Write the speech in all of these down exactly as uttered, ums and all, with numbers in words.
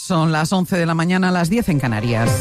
Son las once de la mañana, las diez en Canarias.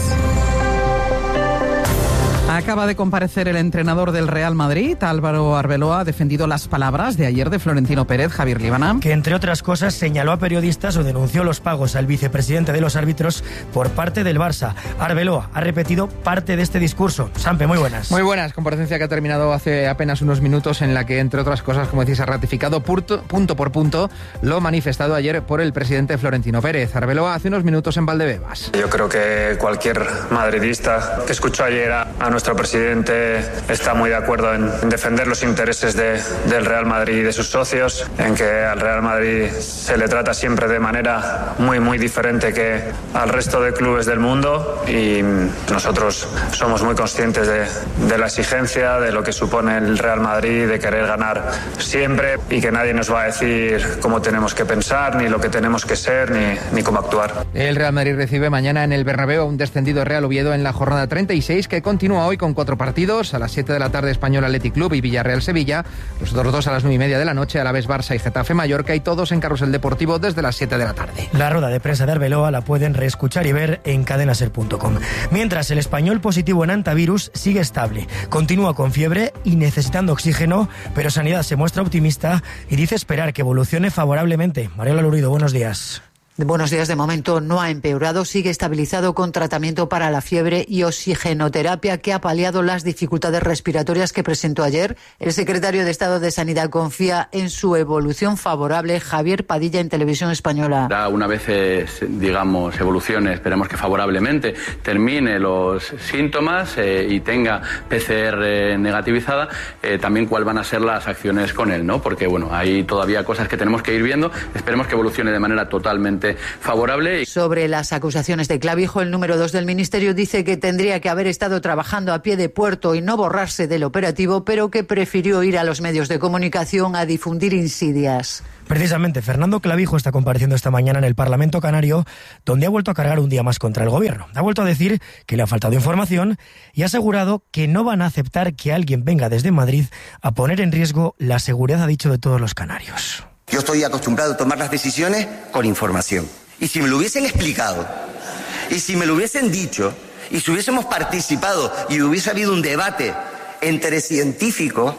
Acaba de comparecer el entrenador del Real Madrid, Álvaro Arbeloa, ha defendido las palabras de ayer de Florentino Pérez. Javier Líbana. Que entre otras cosas señaló a periodistas o denunció los pagos al vicepresidente de los árbitros por parte del Barça. Arbeloa ha repetido parte de este discurso. Sampe, muy buenas. Muy buenas, comparecencia que ha terminado hace apenas unos minutos en la que, entre otras cosas, como decís, ha ratificado punto, punto por punto lo manifestado ayer por el presidente Florentino Pérez. Arbeloa hace unos minutos en Valdebebas. Yo creo que cualquier madridista que escuchó ayer a, a nuestro presidente está muy de acuerdo en, en defender los intereses de, del Real Madrid y de sus socios, en que al Real Madrid se le trata siempre de manera muy muy diferente que al resto de clubes del mundo, y nosotros somos muy conscientes de, de la exigencia, de lo que supone el Real Madrid, de querer ganar siempre, y que nadie nos va a decir cómo tenemos que pensar, ni lo que tenemos que ser, ni, ni cómo actuar. El Real Madrid recibe mañana en el Bernabéu a un descendido Real Oviedo en la jornada treinta y seis, que continúa hoy con cuatro partidos. A las siete de la tarde Español Athletic Club y Villarreal Sevilla. Los otros dos a las nueve y media de la noche, Alavés Barça y Getafe Mallorca, y todos en Carrusel Deportivo desde las siete de la tarde. La rueda de prensa de Arbeloa la pueden reescuchar y ver en cadenaser punto com. Mientras, el español positivo en antivirus sigue estable. Continúa con fiebre y necesitando oxígeno, pero Sanidad se muestra optimista y dice esperar que evolucione favorablemente. Mariola Lurido, buenos días. Buenos días. De momento no ha empeorado, sigue estabilizado con tratamiento para la fiebre y oxigenoterapia, que ha paliado las dificultades respiratorias que presentó ayer. El secretario de Estado de Sanidad confía en su evolución favorable. Javier Padilla, en Televisión Española. Una vez, digamos, evolucione, esperemos que favorablemente, termine los síntomas eh, y tenga P C R negativizada, eh, también cuáles van a ser las acciones con él, ¿no? Porque, bueno, hay todavía cosas que tenemos que ir viendo. Esperemos que evolucione de manera totalmente favorable. Sobre las acusaciones de Clavijo, el número dos del Ministerio dice que tendría que haber estado trabajando a pie de puerto y no borrarse del operativo, pero que prefirió ir a los medios de comunicación a difundir insidias. Precisamente, Fernando Clavijo está compareciendo esta mañana en el Parlamento Canario, donde ha vuelto a cargar un día más contra el gobierno. Ha vuelto a decir que le ha faltado información y ha asegurado que no van a aceptar que alguien venga desde Madrid a poner en riesgo la seguridad, ha dicho, de todos los canarios. Yo estoy acostumbrado a tomar las decisiones con información. Y si me lo hubiesen explicado, y si me lo hubiesen dicho, y si hubiésemos participado y hubiese habido un debate entre científicos,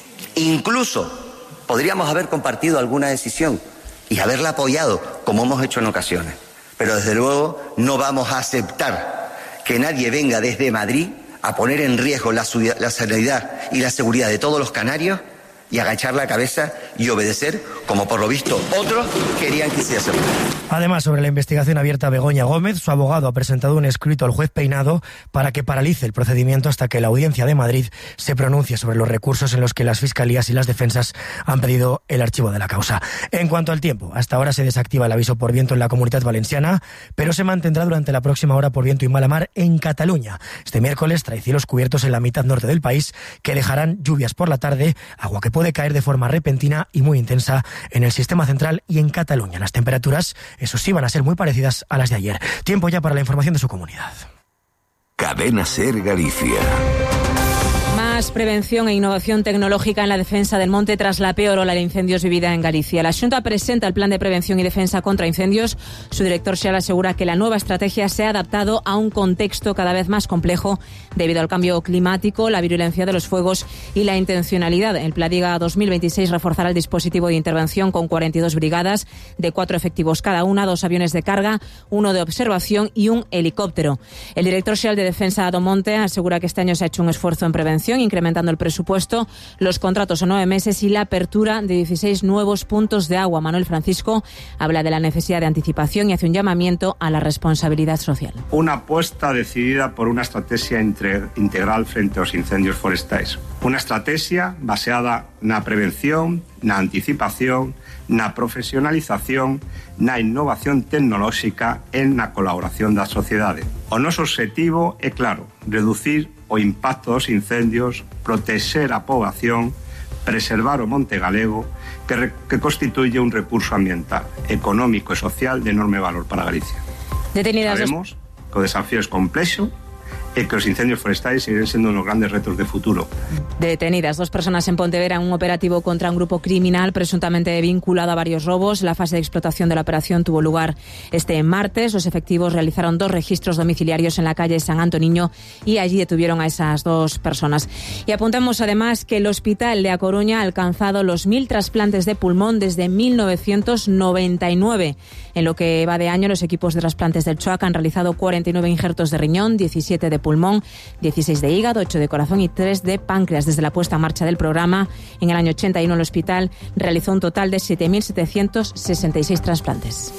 incluso podríamos haber compartido alguna decisión y haberla apoyado, como hemos hecho en ocasiones. Pero desde luego no vamos a aceptar que nadie venga desde Madrid a poner en riesgo la, la sanidad y la seguridad de todos los canarios y agachar la cabeza y obedecer, como por lo visto otros querían que se hacerlo. Además, sobre la investigación abierta a Begoña Gómez, su abogado ha presentado un escrito al juez Peinado para que paralice el procedimiento hasta que la Audiencia de Madrid se pronuncie sobre los recursos en los que las fiscalías y las defensas han pedido el archivo de la causa. En cuanto al tiempo, hasta ahora se desactiva el aviso por viento en la Comunidad Valenciana, pero se mantendrá durante la próxima hora por viento y mala mar en Cataluña. Este miércoles trae cielos cubiertos en la mitad norte del país, que dejarán lluvias por la tarde, agua que puede caer de forma repentina y muy intensa en el sistema central y en Cataluña. Las temperaturas, eso sí, van a ser muy parecidas a las de ayer. Tiempo ya para la información de su comunidad. Cadena Ser Galicia. Más prevención e innovación tecnológica en la defensa del monte tras la peor ola de incendios vivida en Galicia. La Xunta presenta el Plan de Prevención y Defensa contra Incendios. Su director Xeal asegura que la nueva estrategia se ha adaptado a un contexto cada vez más complejo debido al cambio climático, la virulencia de los fuegos y la intencionalidad. El Pladiga dos mil veintiséis reforzará el dispositivo de intervención con cuarenta y dos brigadas de cuatro efectivos cada una, dos aviones de carga, uno de observación y un helicóptero. El director Xeal de Defensa do Monte asegura que este año se ha hecho un esfuerzo en prevención, incrementando el presupuesto, los contratos a nueve meses y la apertura de dieciséis nuevos puntos de agua. Manuel Francisco habla de la necesidad de anticipación y hace un llamamiento a la responsabilidad social. Una apuesta decidida por una estrategia entre, integral frente aos incendios forestais. Unha estrategia baseada na prevención, na anticipación, na profesionalización, na innovación tecnolóxica e na colaboración da sociedade. O noso objetivo é claro, reducir o impacto dos incendios, protexer a poboación, preservar o monte galego, que, re, que constituye un recurso ambiental, económico e social de enorme valor para Galicia. Detenidas Sabemos que o desafío é complexo y que los incendios forestales siguen siendo unos grandes retos de futuro. Detenidas dos personas en Pontevedra en un operativo contra un grupo criminal presuntamente vinculado a varios robos. La fase de explotación de la operación tuvo lugar este martes. Los efectivos realizaron dos registros domiciliarios en la calle San Antoniño y allí detuvieron a esas dos personas. Y apuntamos además que el Hospital de A Coruña ha alcanzado los mil trasplantes de pulmón desde mil novecientos noventa y nueve. En lo que va de año, los equipos de trasplantes del C H O A C han realizado cuarenta y nueve injertos de riñón, diecisiete de pulmón, dieciséis de hígado, ocho de corazón y tres de páncreas. Desde la puesta en marcha del programa, en el año ochenta y uno el hospital realizó un total de siete mil setecientos sesenta y seis trasplantes.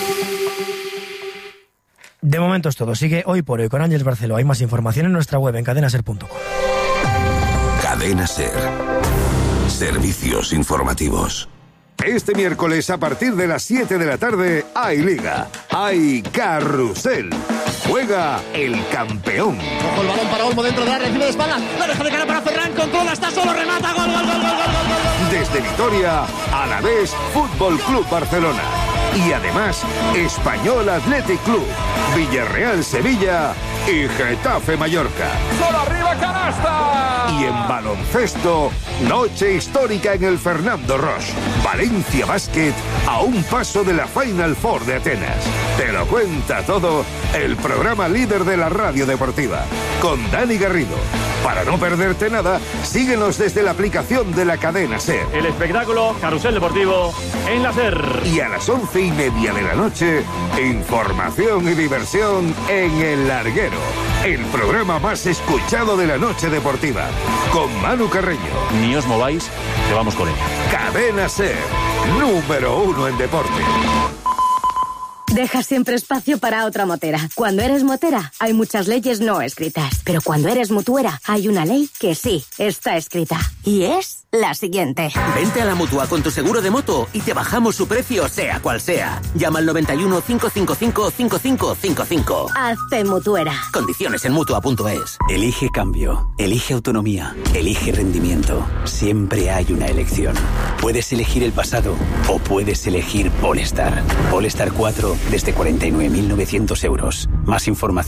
De momento es todo. Sigue Hoy por Hoy con Ángeles Barceló. Hay más información en nuestra web en cadena ser punto com. Cadena Ser. Servicios informativos. Este miércoles a partir de las siete de la tarde hay Liga, hay Carrusel. Juega el campeón. Ojo el balón para Olmo dentro de la recibe de espalda. La deja de cara para Ferran, controla, está solo, remata, gol, gol, gol, gol, gol, gol, gol. Desde Vitoria, Alavés Fútbol Club Barcelona. Y además, Español Athletic Club, Villarreal Sevilla y Getafe Mallorca. ¡Solo arriba, canasta! Y en baloncesto, noche histórica en el Fernando Rosch. Valencia Basket a un paso de la Final Four de Atenas. Te lo cuenta todo el programa líder de la radio deportiva, con Dani Garrido. Para no perderte nada, síguenos desde la aplicación de la cadena SER. El espectáculo Carrusel Deportivo en la SER. Y a las once y media de la noche, información y diversión en El Larguero, el programa más escuchado de la noche deportiva, con Manu Carreño. Ni os mováis, que vamos con él. Cadena SER, número uno en deporte. Deja siempre espacio para otra motera. Cuando eres motera, hay muchas leyes no escritas. Pero cuando eres mutuera, hay una ley que sí está escrita. Y es la siguiente. Vente a la Mutua con tu seguro de moto y te bajamos su precio, sea cual sea. Llama al noventa y uno, cinco cinco cinco, cinco cinco cinco cinco. Hazte mutuera. Condiciones en mutua punto es. Elige cambio, elige autonomía, elige rendimiento. Siempre hay una elección. Puedes elegir el pasado o puedes elegir Polestar. Polestar cuatro desde cuarenta y nueve mil novecientos euros. Más información